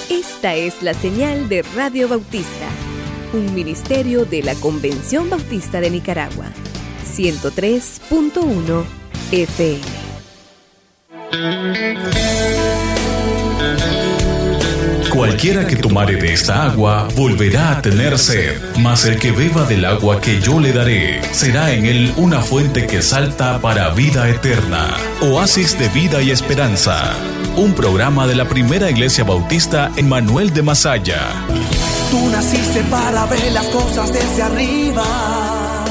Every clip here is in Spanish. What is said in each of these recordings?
Esta es la señal de Radio Bautista, un ministerio de la Convención Bautista de Nicaragua, 103.1 FM. Cualquiera que tomare de esta agua volverá a tener sed, mas el que beba del agua que yo le daré, será en él una fuente que salta para vida eterna. Oasis de vida y esperanza. Un programa de la Primera Iglesia Bautista en Manuel de Masaya. Tú naciste para ver las cosas desde arriba.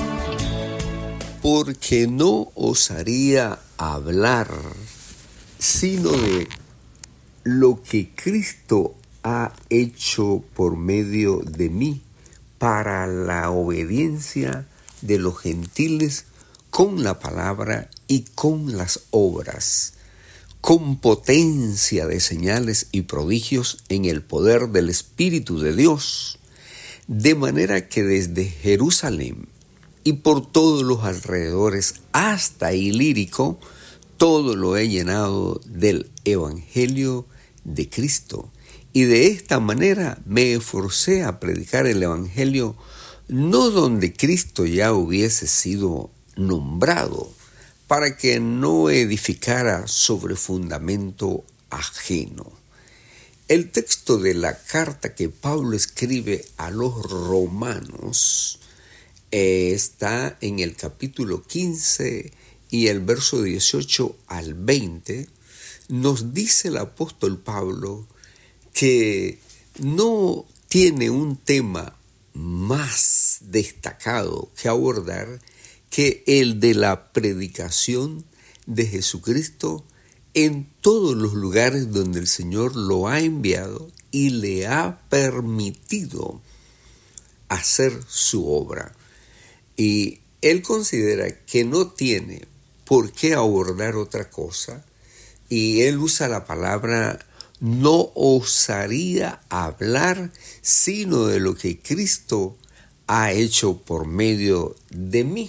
Porque no osaría hablar sino de lo que Cristo ha hecho por medio de mí para la obediencia de los gentiles con la palabra y con las obras, con potencia de señales y prodigios en el poder del Espíritu de Dios, de manera que desde Jerusalén y por todos los alrededores hasta Ilírico, todo lo he llenado del Evangelio de Cristo. Y de esta manera me esforcé a predicar el Evangelio no donde Cristo ya hubiese sido nombrado, para que no edificara sobre fundamento ajeno. El texto de la carta que Pablo escribe a los romanos está en el capítulo 15 y el verso 18 al 20, nos dice el apóstol Pablo que no tiene un tema más destacado que abordar que el de la predicación de Jesucristo en todos los lugares donde el Señor lo ha enviado y le ha permitido hacer su obra. Y él considera que no tiene por qué abordar otra cosa, y él usa la palabra no osaría hablar sino de lo que Cristo ha hecho por medio de mí.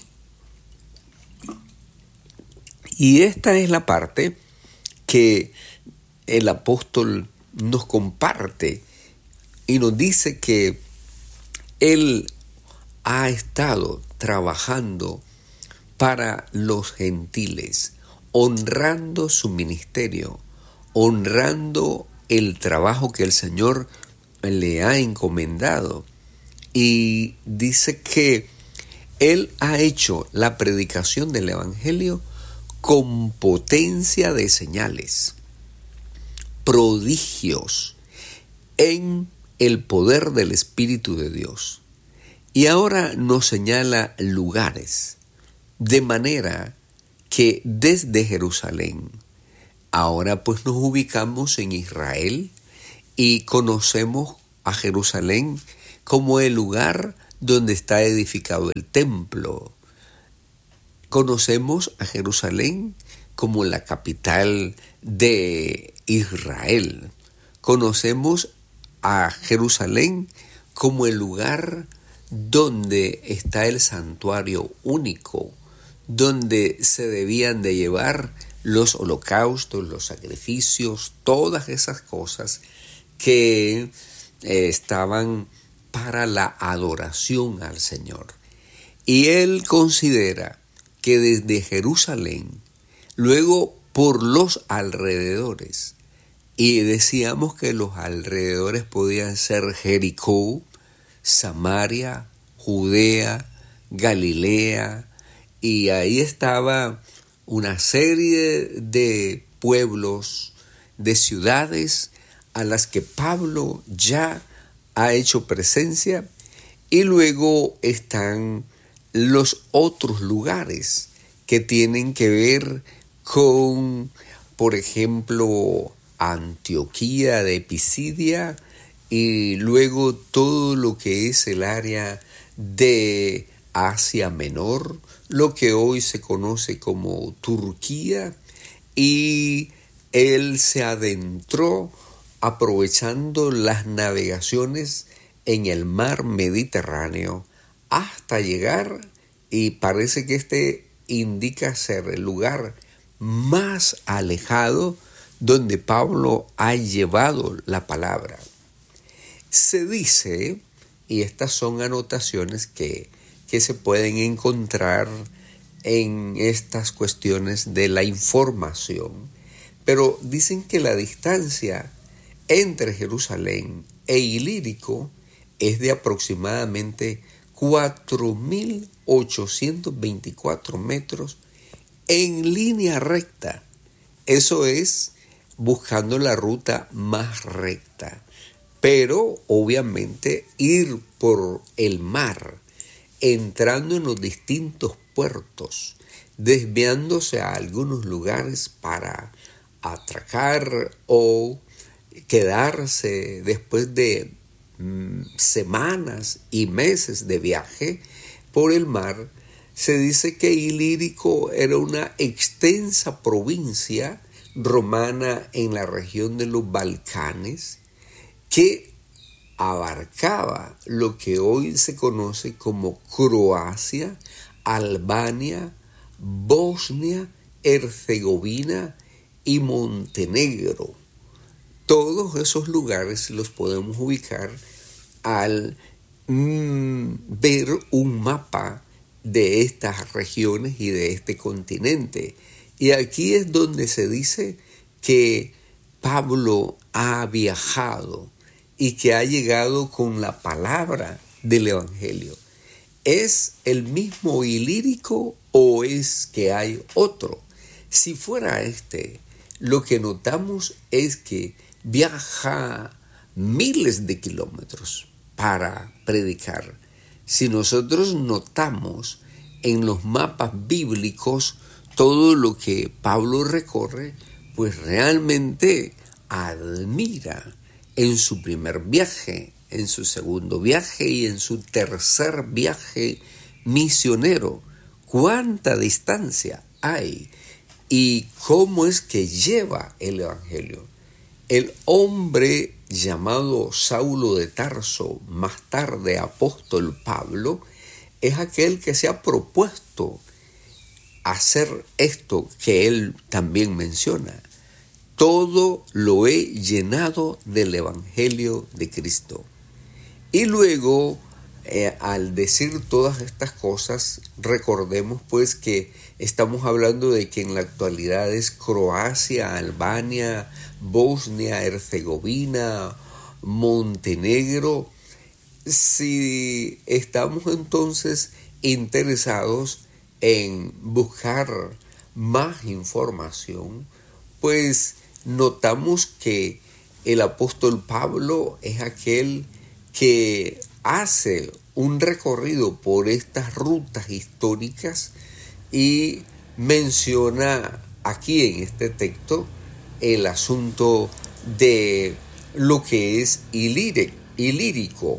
Y esta es la parte que el apóstol nos comparte y nos dice que él ha estado trabajando para los gentiles, honrando su ministerio, honrando el trabajo que el Señor le ha encomendado. Y dice que él ha hecho la predicación del Evangelio con potencia de señales, prodigios, en el poder del Espíritu de Dios. Y ahora nos señala lugares, de manera que desde Jerusalén, ahora pues nos ubicamos en Israel y conocemos a Jerusalén como el lugar donde está edificado el templo. Conocemos a Jerusalén como la capital de Israel. Conocemos a Jerusalén como el lugar donde está el santuario único, donde se debían de llevar los holocaustos, los sacrificios, todas esas cosas que estaban para la adoración al Señor. Y él considera que desde Jerusalén, luego por los alrededores, y decíamos que los alrededores podían ser Jericó, Samaria, Judea, Galilea, y ahí estaba una serie de pueblos, de ciudades a las que Pablo ya ha hecho presencia, y luego están los otros lugares que tienen que ver con, por ejemplo, Antioquía de Pisidia, y luego todo lo que es el área de Asia Menor, lo que hoy se conoce como Turquía, y él se adentró aprovechando las navegaciones en el mar Mediterráneo hasta llegar, y parece que este indica ser el lugar más alejado donde Pablo ha llevado la palabra. Se dice, y estas son anotaciones que se pueden encontrar en estas cuestiones de la información, pero dicen que la distancia entre Jerusalén e Ilírico es de aproximadamente 4.824 metros en línea recta. Eso es buscando la ruta más recta. Pero obviamente ir por el mar, entrando en los distintos puertos, desviándose a algunos lugares para atracar o quedarse después de semanas y meses de viaje por el mar. Se dice que Ilírico era una extensa provincia romana en la región de los Balcanes que abarcaba lo que hoy se conoce como Croacia, Albania, Bosnia, Herzegovina y Montenegro. Todos esos lugares los podemos ubicar al ver un mapa de estas regiones y de este continente. Y aquí es donde se dice que Pablo ha viajado y que ha llegado con la palabra del Evangelio. ¿Es el mismo Ilírico o es que hay otro? Si fuera este, lo que notamos es que viaja miles de kilómetros para predicar. Si nosotros notamos en los mapas bíblicos todo lo que Pablo recorre, pues realmente admira en su primer viaje, en su segundo viaje y en su tercer viaje misionero. ¿Cuánta distancia hay? ¿Y cómo es que lleva el Evangelio? El hombre llamado Saulo de Tarso, más tarde apóstol Pablo, es aquel que se ha propuesto hacer esto que él también menciona. Todo lo he llenado del Evangelio de Cristo. Y luego, al decir todas estas cosas, recordemos pues que estamos hablando de que en la actualidad es Croacia, Albania, Bosnia, Herzegovina, Montenegro. Si estamos entonces interesados en buscar más información, pues notamos que el apóstol Pablo es aquel que hace un recorrido por estas rutas históricas y menciona aquí en este texto el asunto de lo que es Ilírico,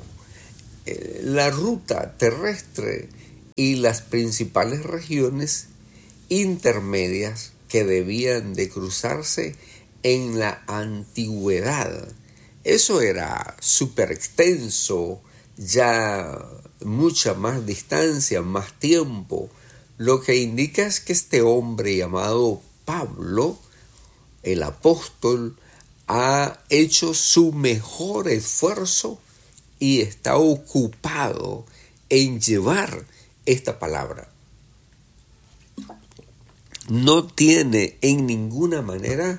la ruta terrestre y las principales regiones intermedias que debían de cruzarse en la antigüedad. Eso era súper extenso, ya mucha más distancia, más tiempo. Lo que indica es que este hombre llamado Pablo, el apóstol, ha hecho su mejor esfuerzo y está ocupado en llevar esta palabra. No tiene en ninguna manera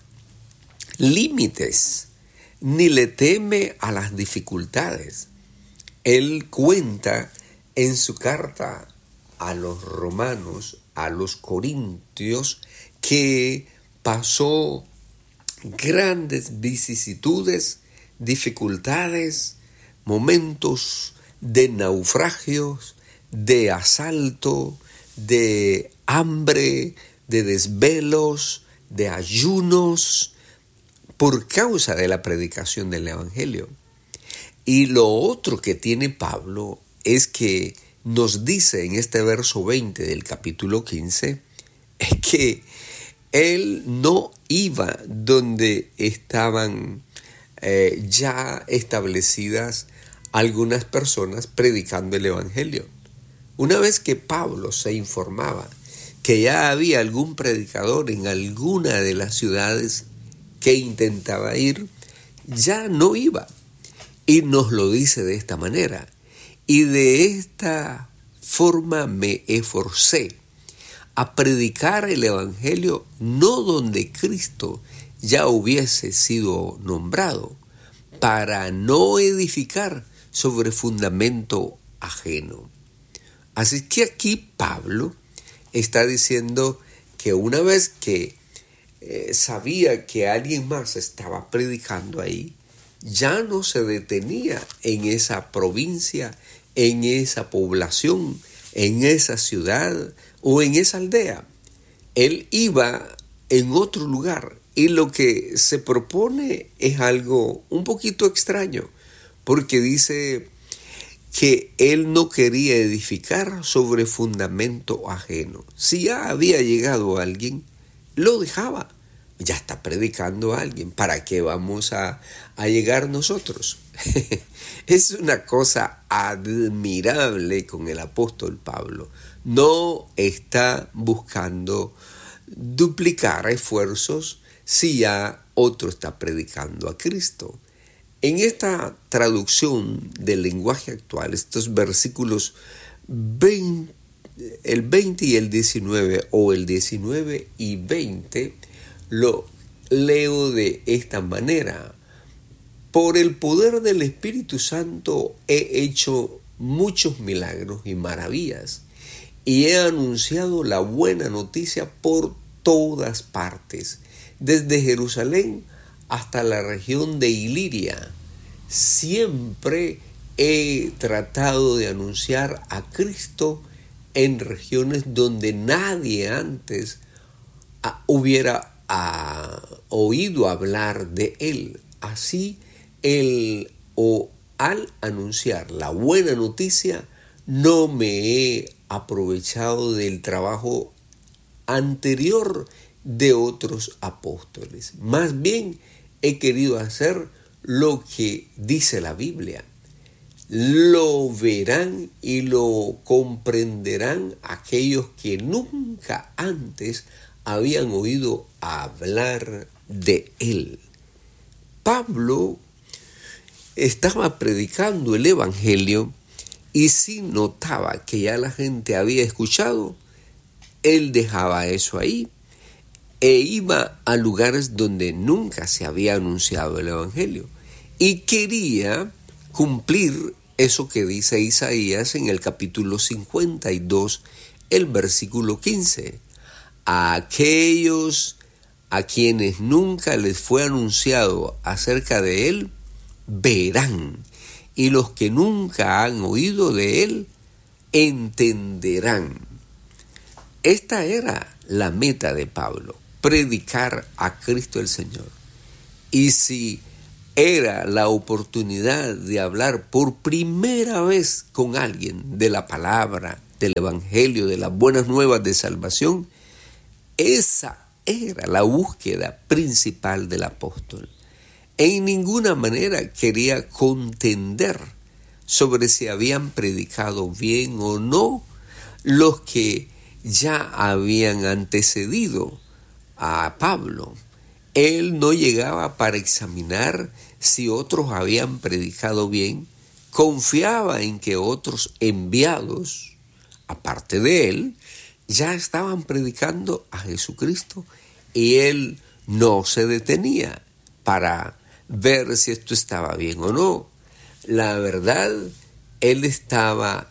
límites, ni le teme a las dificultades. Él cuenta en su carta a los romanos, a los corintios, que pasó grandes vicisitudes, dificultades, momentos de naufragios, de asalto, de hambre, de desvelos, de ayunos, por causa de la predicación del Evangelio. Y lo otro que tiene Pablo es que nos dice en este verso 20 del capítulo 15, es que él no iba donde estaban ya establecidas algunas personas predicando el Evangelio. Una vez que Pablo se informaba que ya había algún predicador en alguna de las ciudades que intentaba ir, ya no iba. Y nos lo dice de esta manera. Y de esta forma me esforcé a predicar el evangelio no donde Cristo ya hubiese sido nombrado, para no edificar sobre fundamento ajeno. Así que aquí Pablo está diciendo que una vez que sabía que alguien más estaba predicando ahí, ya no se detenía en esa provincia, en esa población, en esa ciudad o en esa aldea. Él iba en otro lugar y lo que se propone es algo un poquito extraño, porque dice que él no quería edificar sobre fundamento ajeno. Si ya había llegado alguien, lo dejaba. Ya está predicando a alguien. ¿Para qué vamos a llegar nosotros? Es una cosa admirable con el apóstol Pablo. No está buscando duplicar esfuerzos si ya otro está predicando a Cristo. En esta traducción del lenguaje actual, estos versículos el 20 y el 19 o el 19 y 20, lo leo de esta manera. Por el poder del Espíritu Santo he hecho muchos milagros y maravillas y he anunciado la buena noticia por todas partes, desde Jerusalén hasta la región de Iliria. Siempre he tratado de anunciar a Cristo en regiones donde nadie antes hubiera oído hablar de él. Así al anunciar la buena noticia, no me he aprovechado del trabajo anterior de otros apóstoles. Más bien he querido hacer lo que dice la Biblia. Lo verán y lo comprenderán aquellos que nunca antes habían oído hablar de él. Pablo estaba predicando el evangelio y si notaba que ya la gente había escuchado, él dejaba eso ahí e iba a lugares donde nunca se había anunciado el evangelio y quería cumplir eso que dice Isaías en el capítulo 52, el versículo 15. A aquellos a quienes nunca les fue anunciado acerca de él, verán, y los que nunca han oído de él, entenderán. Esta era la meta de Pablo, predicar a Cristo el Señor. Y si era la oportunidad de hablar por primera vez con alguien de la palabra, del evangelio, de las buenas nuevas de salvación, esa era la búsqueda principal del apóstol. En ninguna manera quería contender sobre si habían predicado bien o no los que ya habían antecedido a Pablo. Él no llegaba para examinar si otros habían predicado bien, confiaba en que otros enviados, aparte de él, ya estaban predicando a Jesucristo y él no se detenía para ver si esto estaba bien o no. La verdad, él estaba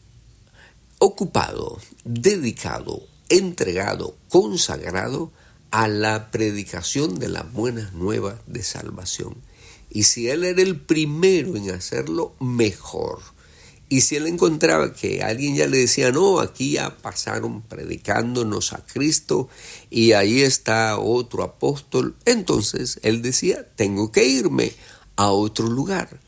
ocupado, dedicado, entregado, consagrado a la predicación de las buenas nuevas de salvación. Y si él era el primero en hacerlo, mejor. Y si él encontraba que alguien ya le decía, no, aquí ya pasaron predicándonos a Cristo y ahí está otro apóstol, entonces él decía, tengo que irme a otro lugar.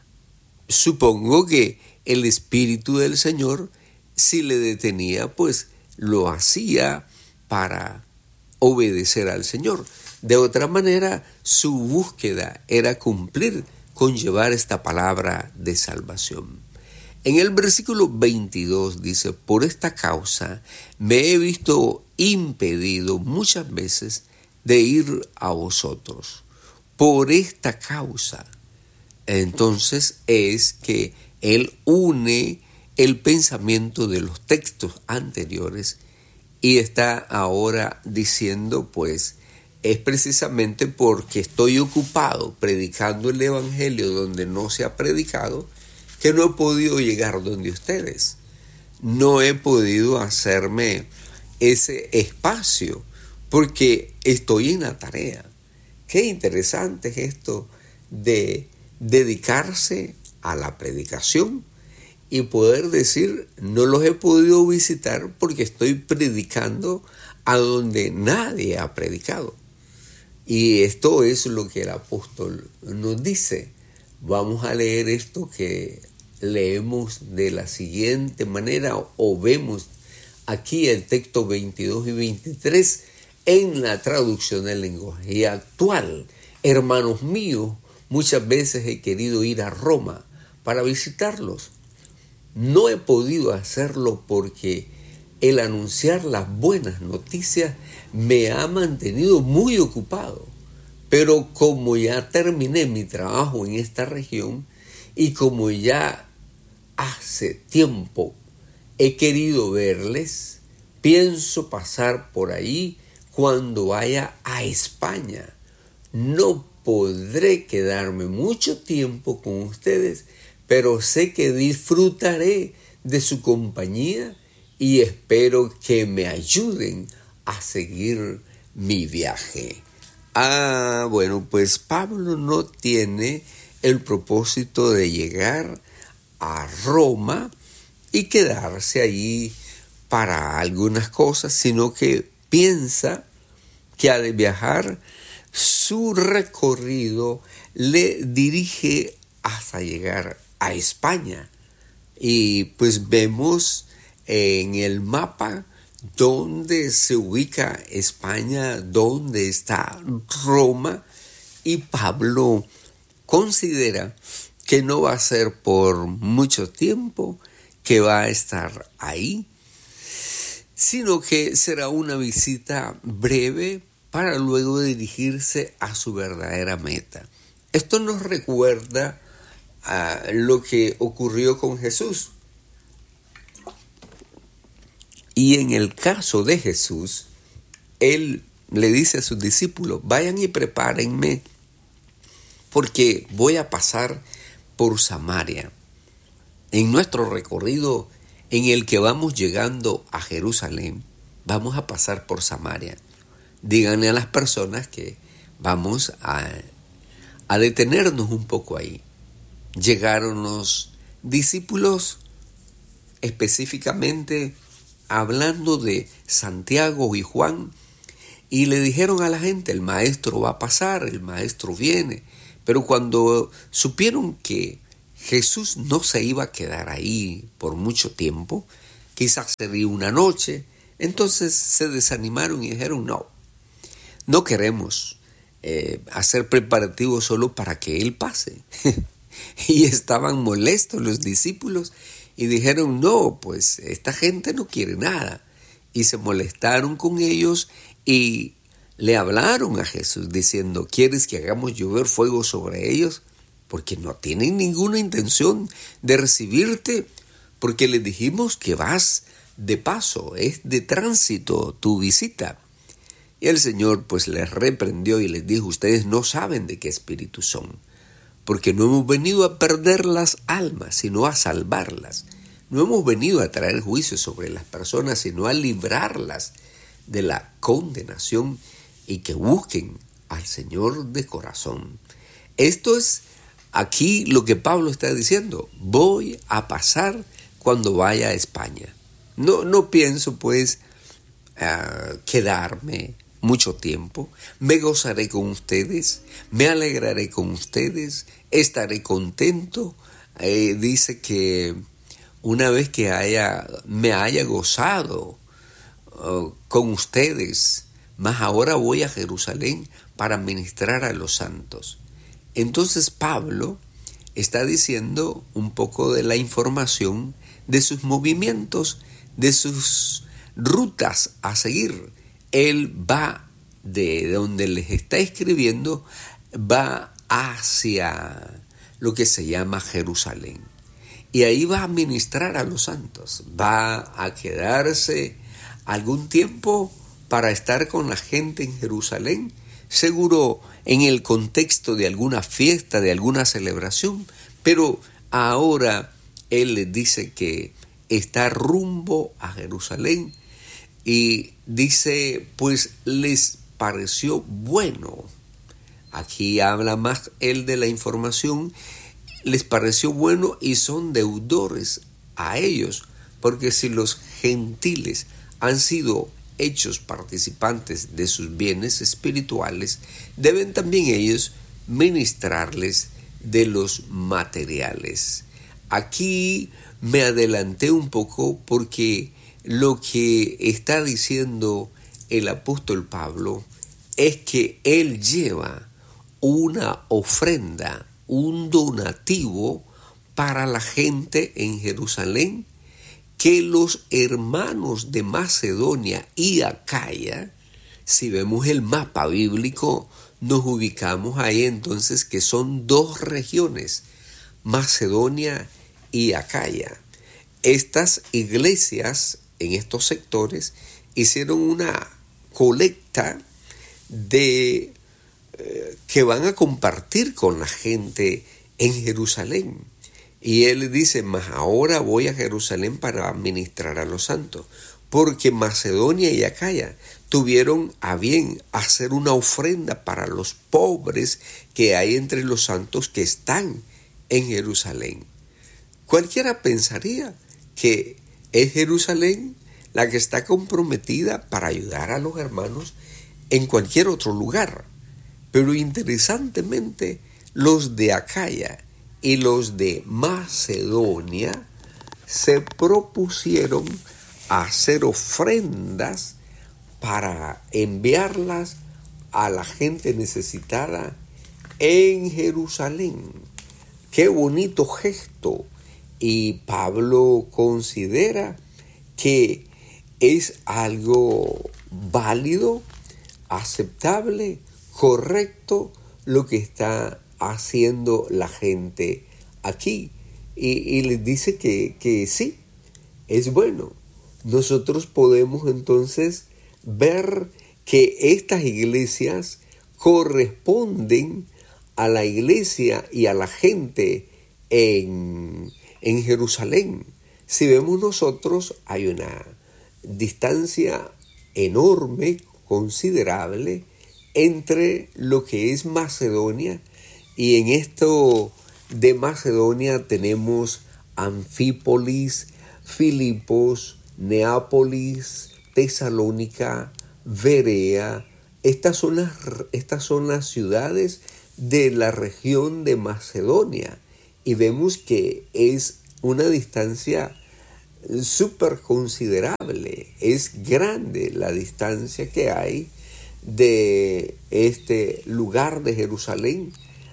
Supongo que el Espíritu del Señor, si le detenía, pues lo hacía para obedecer al Señor. De otra manera, su búsqueda era cumplir con llevar esta palabra de salvación. En el versículo 22 dice, por esta causa me he visto impedido muchas veces de ir a vosotros. Por esta causa. Entonces es que él une el pensamiento de los textos anteriores y está ahora diciendo, pues, es precisamente porque estoy ocupado predicando el evangelio donde no se ha predicado, que no he podido llegar donde ustedes. No he podido hacerme ese espacio porque estoy en la tarea. Qué interesante es esto de dedicarse a la predicación y poder decir, no los he podido visitar porque estoy predicando a donde nadie ha predicado. Y esto es lo que el apóstol nos dice. Vamos a leer esto que leemos de la siguiente manera, o vemos aquí el texto 22 y 23 en la traducción del lenguaje actual. Hermanos míos, muchas veces he querido ir a Roma para visitarlos. No he podido hacerlo porque el anunciar las buenas noticias me ha mantenido muy ocupado. Pero como ya terminé mi trabajo en esta región y como ya hace tiempo he querido verles, pienso pasar por ahí cuando vaya a España. No podré quedarme mucho tiempo con ustedes, pero sé que disfrutaré de su compañía y espero que me ayuden a seguir mi viaje. Bueno, pues Pablo no tiene el propósito de llegar a Roma y quedarse ahí para algunas cosas, sino que piensa que al viajar su recorrido le dirige hasta llegar a España. Y pues vemos en el mapa dónde se ubica España, dónde está Roma, y Pablo considera que no va a ser por mucho tiempo que va a estar ahí, sino que será una visita breve para luego dirigirse a su verdadera meta. Esto nos recuerda a lo que ocurrió con Jesús. Y en el caso de Jesús, él le dice a sus discípulos, vayan y prepárenme porque voy a pasar por Samaria. En nuestro recorrido en el que vamos llegando a Jerusalén, vamos a pasar por Samaria. Díganle a las personas que vamos a detenernos un poco ahí. Llegaron los discípulos específicamente hablando de Santiago y Juan, y le dijeron a la gente, el maestro va a pasar, el maestro viene. Pero cuando supieron que Jesús no se iba a quedar ahí por mucho tiempo, quizás sería una noche, entonces se desanimaron y dijeron, no queremos hacer preparativos solo para que Él pase. Y estaban molestos los discípulos y dijeron, no, pues esta gente no quiere nada. Y se molestaron con ellos y le hablaron a Jesús diciendo, ¿quieres que hagamos llover fuego sobre ellos? Porque no tienen ninguna intención de recibirte, porque les dijimos que vas de paso, es de tránsito tu visita. Y el Señor pues les reprendió y les dijo, ustedes no saben de qué espíritu son, porque no hemos venido a perder las almas, sino a salvarlas. No hemos venido a traer juicio sobre las personas, sino a librarlas de la condenación y que busquen al Señor de corazón. Esto es aquí lo que Pablo está diciendo. Voy a pasar cuando vaya a España. No pienso pues quedarme mucho tiempo. Me gozaré con ustedes, me alegraré con ustedes, estaré contento. Dice que una vez que me haya gozado con ustedes, mas ahora voy a Jerusalén para ministrar a los santos. Entonces Pablo está diciendo un poco de la información de sus movimientos, de sus rutas a seguir. Él va de donde les está escribiendo va hacia lo que se llama Jerusalén. Y ahí va a ministrar a los santos, va a quedarse algún tiempo para estar con la gente en Jerusalén, seguro en el contexto de alguna fiesta, de alguna celebración, pero ahora él les dice que está rumbo a Jerusalén y dice, pues les pareció bueno. Aquí habla más él de la información, les pareció bueno y son deudores a ellos, porque si los gentiles han sido hechos participantes de sus bienes espirituales, deben también ellos ministrarles de los materiales. Aquí me adelanté un poco porque lo que está diciendo el apóstol Pablo es que él lleva una ofrenda, un donativo para la gente en Jerusalén, que los hermanos de Macedonia y Acaya, si vemos el mapa bíblico, nos ubicamos ahí entonces que son dos regiones, Macedonia y Acaya. Estas iglesias en estos sectores hicieron una colecta que van a compartir con la gente en Jerusalén. Y él dice, mas ahora voy a Jerusalén para ministrar a los santos, porque Macedonia y Acaya tuvieron a bien hacer una ofrenda para los pobres que hay entre los santos que están en Jerusalén. Cualquiera pensaría que es Jerusalén la que está comprometida para ayudar a los hermanos en cualquier otro lugar. Pero interesantemente, los de Acaya y los de Macedonia se propusieron a hacer ofrendas para enviarlas a la gente necesitada en Jerusalén. ¡Qué bonito gesto! Y Pablo considera que es algo válido, aceptable, correcto lo que está haciendo la gente aquí. Y les dice que sí, es bueno. Nosotros podemos entonces ver que estas iglesias corresponden a la iglesia y a la gente en Jerusalén. Si vemos nosotros, hay una distancia enorme, considerable, entre lo que es Macedonia, y en esto de Macedonia tenemos Anfípolis, Filipos, Neápolis, Tesalónica, Berea. Estas son las ciudades de la región de Macedonia, y vemos que es una distancia súper considerable, es grande la distancia que hay de este lugar de Jerusalén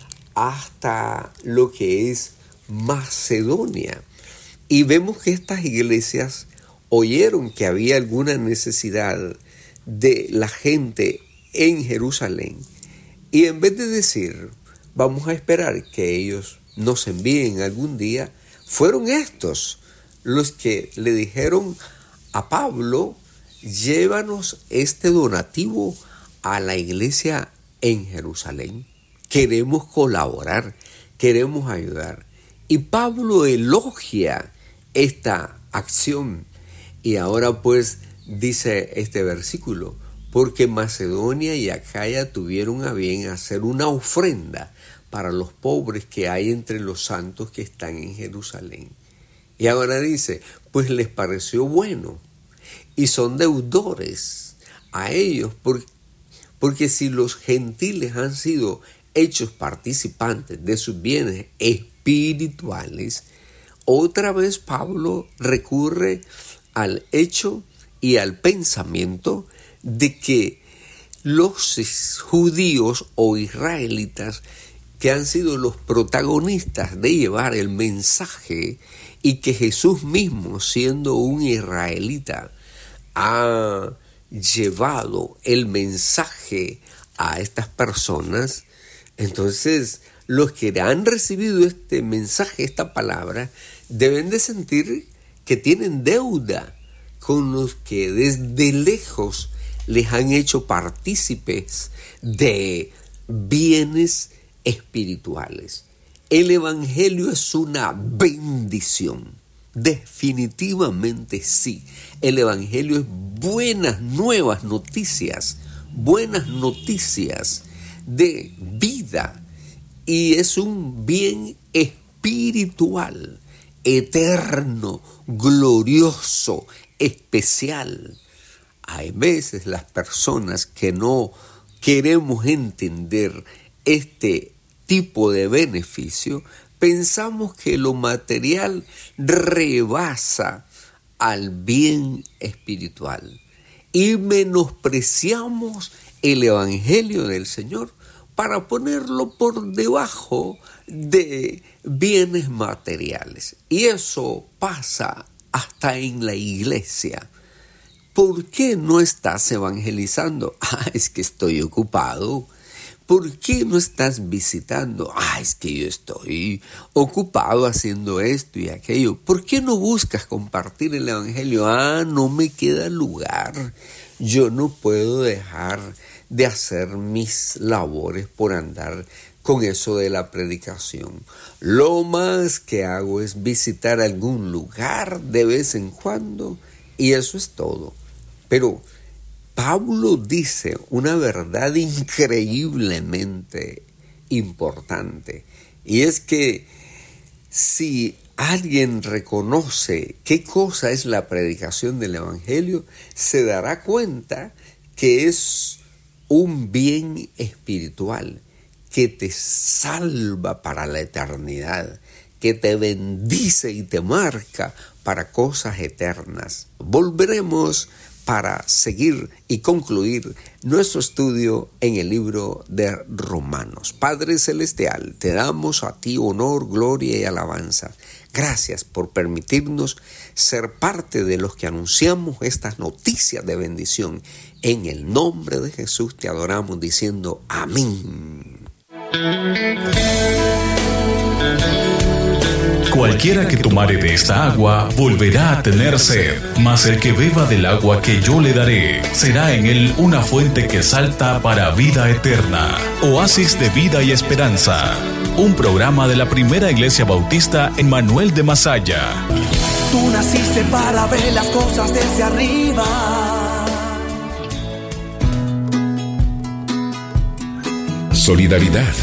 hasta lo que es Macedonia. Y vemos que estas iglesias oyeron que había alguna necesidad de la gente en Jerusalén, y en vez de decir vamos a esperar que ellos nos envíen algún día, fueron estos los que le dijeron a Pablo, llévanos este donativo a la iglesia en Jerusalén. Queremos colaborar, queremos ayudar. Y Pablo elogia esta acción. Y ahora pues dice este versículo, porque Macedonia y Acaya tuvieron a bien hacer una ofrenda para los pobres que hay entre los santos que están en Jerusalén. Y ahora dice, pues les pareció bueno y son deudores a ellos, porque si los gentiles han sido hechos participantes de sus bienes espirituales, otra vez Pablo recurre al hecho y al pensamiento de que los judíos o israelitas que han sido los protagonistas de llevar el mensaje, y que Jesús mismo, siendo un israelita, ha llevado el mensaje a estas personas, entonces los que han recibido este mensaje, esta palabra, deben de sentir que tienen deuda con los que desde lejos les han hecho partícipes de bienes espirituales. El Evangelio es una bendición. Definitivamente sí. El Evangelio es buenas nuevas noticias, buenas noticias de vida, y es un bien espiritual, eterno, glorioso, especial. Hay veces las personas que no queremos entender este tipo de beneficio, pensamos que lo material rebasa al bien espiritual y menospreciamos el Evangelio del Señor para ponerlo por debajo de bienes materiales. Y eso pasa hasta en la iglesia. ¿Por qué no estás evangelizando? Es que estoy ocupado. ¿Por qué no estás visitando? Es que yo estoy ocupado haciendo esto y aquello. ¿Por qué no buscas compartir el Evangelio? No me queda lugar. Yo no puedo dejar de hacer mis labores por andar con eso de la predicación. Lo más que hago es visitar algún lugar de vez en cuando, y eso es todo. Pero Pablo dice una verdad increíblemente importante, y es que si alguien reconoce qué cosa es la predicación del Evangelio, se dará cuenta que es un bien espiritual que te salva para la eternidad, que te bendice y te marca para cosas eternas. Volveremos para seguir y concluir nuestro estudio en el libro de Romanos. Padre Celestial, te damos a ti honor, gloria y alabanza. Gracias por permitirnos ser parte de los que anunciamos estas noticias de bendición. En el nombre de Jesús te adoramos diciendo amén. Cualquiera que tomare de esta agua volverá a tener sed, mas el que beba del agua que yo le daré, será en él una fuente que salta para vida eterna. Oasis de vida y esperanza. Un programa de la Primera Iglesia Bautista en Manuel de Masaya. Tú naciste para ver las cosas desde arriba. Solidaridad.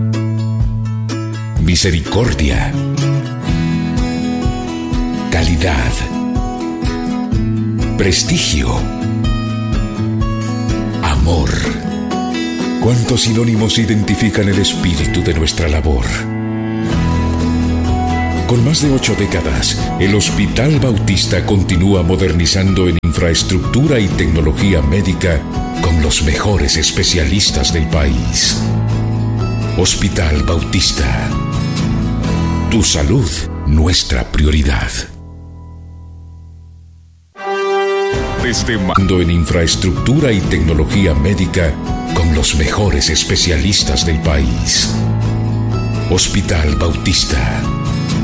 Misericordia. Calidad, prestigio, amor. ¿Cuántos sinónimos identifican el espíritu de nuestra labor? Con más de 8 décadas, el Hospital Bautista continúa modernizando en infraestructura y tecnología médica con los mejores especialistas del país. Hospital Bautista. Tu salud, nuestra prioridad. Desde mando en infraestructura y tecnología médica con los mejores especialistas del país. Hospital Bautista.